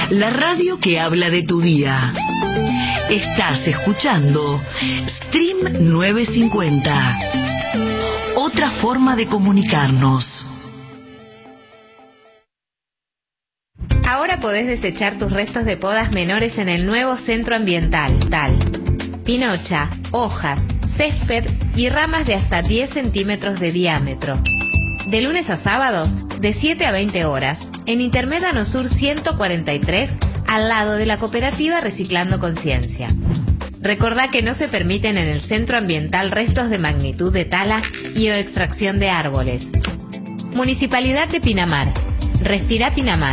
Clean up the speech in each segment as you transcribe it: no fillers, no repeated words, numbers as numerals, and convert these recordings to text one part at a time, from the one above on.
La radio que habla de tu día. Estás escuchando Stream 950. Otra forma de comunicarnos. Ahora podés desechar tus restos de podas menores en el nuevo centro ambiental. Pinocha, hojas, césped y ramas de hasta 10 centímetros de diámetro. De lunes a sábados, de 7 a 20 horas, en Intermédano Sur 143, al lado de la cooperativa Reciclando Conciencia. Recordá que no se permiten en el centro ambiental restos de magnitud de tala y o extracción de árboles. Municipalidad de Pinamar. Respira Pinamar.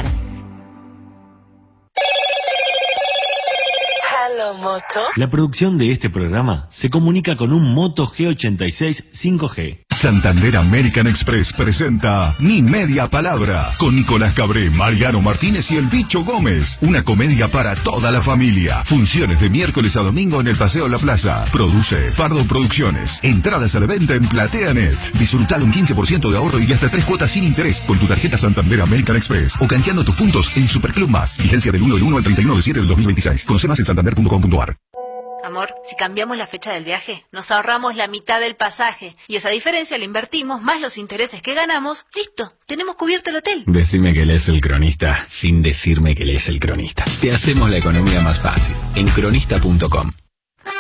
La producción de este programa se comunica con un Moto G86 5G. Santander American Express presenta Mi Media Palabra con Nicolás Cabré, Mariano Martínez y el Bicho Gómez. Una comedia para toda la familia. Funciones de miércoles a domingo en el Paseo La Plaza. Produce Pardo Producciones. Entradas a la venta en PlateaNet. Disfruta de un 15% de ahorro y hasta 3 cuotas sin interés con tu tarjeta Santander American Express o canjeando tus puntos en Superclub Más. Vigencia del 1 al 31 de 7 del 2026. Conoce más en santander.com.ar. Amor, si cambiamos la fecha del viaje, nos ahorramos la mitad del pasaje y esa diferencia la invertimos más los intereses que ganamos. ¡Listo! Tenemos cubierto el hotel. Decime que lees El Cronista sin decirme que lees El Cronista. Te hacemos la economía más fácil en cronista.com.